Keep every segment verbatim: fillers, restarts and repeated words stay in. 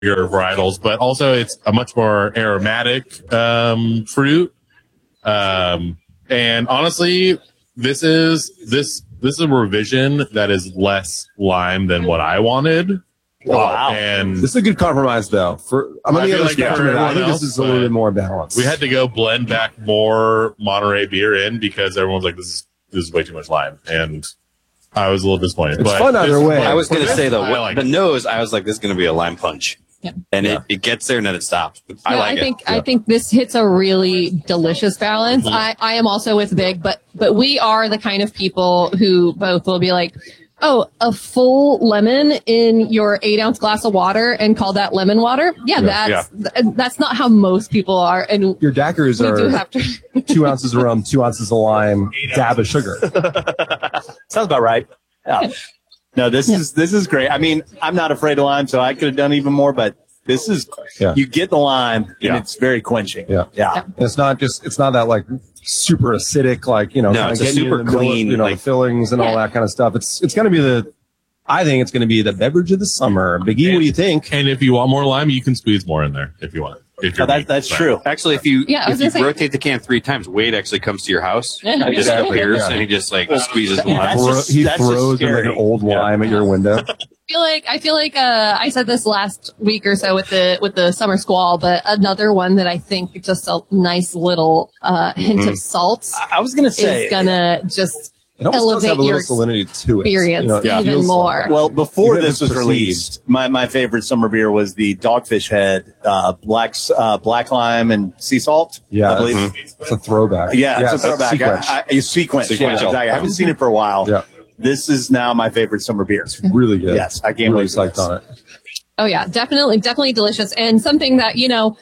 varietals, but also it's a much more aromatic um, fruit. Um, and honestly, this is this this is a revision that is less lime than what I wanted. Wow. And this is a good compromise, though. For I'm on I the feel other like for spectrum. I everyone think else, this is a little but bit more balanced. we had to go blend back more Monterey beer in because everyone's like, this is this is way too much lime, and I was a little disappointed. It's but fun either this- way. I was going to say, though, I what, like the it. nose, I was like, this is going to be a lime punch. Yeah. And Yeah. it, it gets there and then it stops. I No, like I think it. I think this hits a really delicious balance. Mm-hmm. I, I am also with Big, but but we are the kind of people who both will be like, oh, a full lemon in your eight ounce glass of water and call that lemon water. Yeah, that's th- that's not how most people are. And Your daiquiris we do are have to. two ounces of rum, two ounces of lime, dab of sugar. Sounds about right. Yeah. No, this Yeah. is this is great. I mean, I'm not afraid of lime, so I could have done even more, but this is Yeah. you get the lime and Yeah. it's very quenching. Yeah. Yeah. Yeah. And it's not just it's not that like super acidic, like you know, No, kinda it's a getting you super in the middle of, clean, you know, like- fillings and all Yeah. that kind of stuff. It's it's going to be the. I think it's going to be the beverage of the summer. Biggie, what do you think? And if you want more lime, you can squeeze more in there if you want. If Oh, you're that, that's true. Actually, if you Yeah, I if was you gonna say- rotate the can three times, Wade actually comes to your house. Yeah, and just exactly. appears Yeah. and he just like squeezes the Yeah, lime. that's Thro- just- he that's just throws in like scary. an old lime at your window. I feel like I feel like uh, I said this last week or so with the with the summer squall, but another one that I think just a nice little uh, hint of salt I was gonna say is gonna just It almost does elevate have a your little salinity to it. experience You know, it even feels more. like- well, before Even if this was it's perceived. released, my, my favorite summer beer was the Dogfish Head, uh, black, uh, black lime and sea salt. Yeah, I believe. it's a throwback. Yeah, it's a throwback. Sequence. I, I, sequence. Sequential. Yeah, exactly. I haven't seen it for a while. Yeah. This is now my favorite summer beer. Really good. Yes, I can't really believe psyched this. on it. Oh yeah, definitely, definitely delicious, and something that you know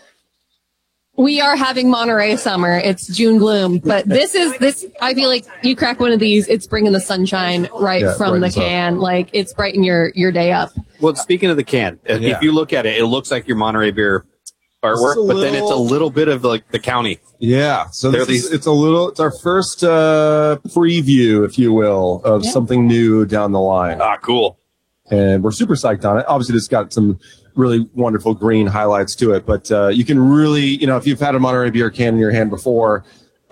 we are having Monterey summer. It's June gloom, but this is this. I feel like you crack one of these, it's bringing the sunshine right Yeah, from the brightens up. can. Like it's brighten your your day up. Well, speaking of the can, if Yeah. you look at it, it looks like your Monterey beer artwork, a but then it's a little- little bit of like the county. Yeah, so There this are is, these- it's a little. It's our first uh, preview, if you will, of Yeah. something new down the line, Ah, cool. and we're super psyched on it. Obviously, it's got some really wonderful green highlights to it, but uh, you can really, you know, if you've had a Monterey beer can in your hand before,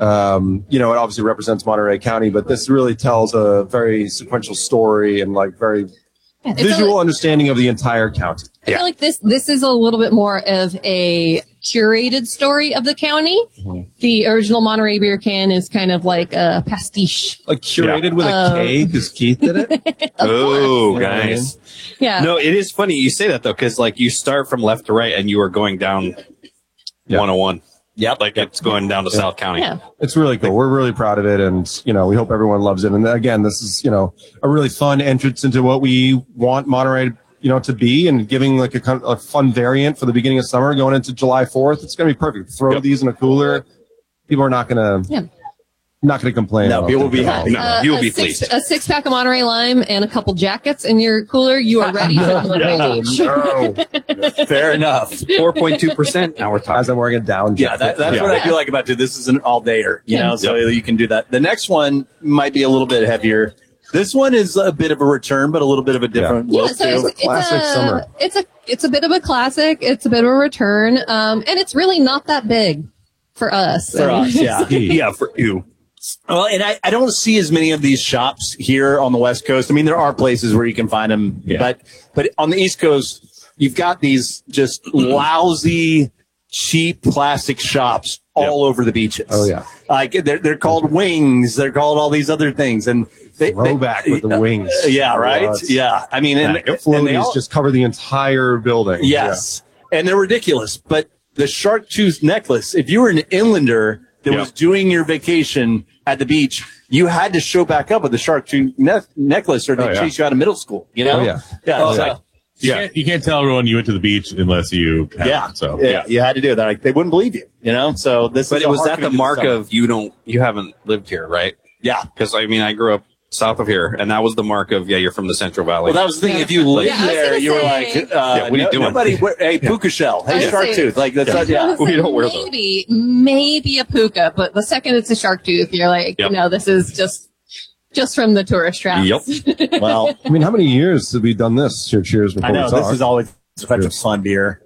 um, you know, it obviously represents Monterey County, but this really tells a very sequential story and like very It's visual a- understanding of the entire county. I feel like this this is a little bit more of a curated story of the county. Mm-hmm. The original Monterey beer can is kind of like a pastiche. Like curated with a Um, K because Keith did it. Oh, You know what I nice. Yeah. No, it is funny you say that though, because like you start from left to right and you are going down Yeah. one oh one. Yep. Like it's going down to South County. Yeah. It's really cool. We're really proud of it, and you know, we hope everyone loves it. And again, this is you know a really fun entrance into what we want Monterey, you know, to be, and giving like a, kind of a fun variant for the beginning of summer going into July fourth. It's going to be perfect. Throw Yep. these in a cooler. People are not going to Yeah. not going to complain. No, I don't people will think, be at all. happy. No, Uh, you will a be six, pleased. A six pack of Monterey Lime and a couple jackets in your cooler. You are ready for the beach. No. Fair enough. four point two percent. Now we're As talking. I'm wearing a down Yeah, jacket. that, that's Yeah. what I do like about it. This is an all dayer, you Yeah. know, so you can do that. The next one might be a little bit heavier. This one is a bit of a return, but a little bit of a different Yeah, look so too. it's, it's Classic a, summer. It's a it's a bit of a classic. It's a bit of a return, um, and it's really not that big for us. For I mean, us, yeah. Yeah, for you. Well, and I, I don't see as many of these shops here on the West Coast. I mean, there are places where you can find them, Yeah. but but on the East Coast, you've got these just lousy, cheap plastic shops all over the beaches. Oh, yeah. Like they're they're called wings. They're called all these other things, and they, Throwback they, with the wings. Uh, yeah, right. Yes. Yeah, I mean, and, and they Floaties all, just cover the entire building. yes, and they're ridiculous. But the shark tooth necklace, if you were an inlander that Yeah. was doing your vacation at the beach, you had to show back up with the shark tooth ne- necklace, or they Oh, yeah. chase you out of middle school. You know? Oh, yeah. yeah. Oh, so- yeah. You, Yeah. can't, you can't tell everyone you went to the beach unless you have yeah. it, so yeah, you had to do that. Like they wouldn't believe you. You know. So this. But is it a was that harkening the to mark summer. of you don't, you haven't lived here, right? yeah. Because I mean, I grew up south of here, and that was the mark of yeah, you're from the Central Valley. Well, that was the thing. Yeah. If you lived Yeah, I was there, gonna you were say- like, uh, Yeah, what are you no- doing? nobody. Wear, hey, puka shell. I Hey, was shark saying- tooth. Like that's not, yeah. We don't wear those. Maybe, maybe a puka, but the second it's a shark tooth, you're like, Yep. no, this is just just from the tourist traps. Yep. Well, I mean, how many years have we done this? Cheer, cheers before I know we this talk? is always Such a fun beer.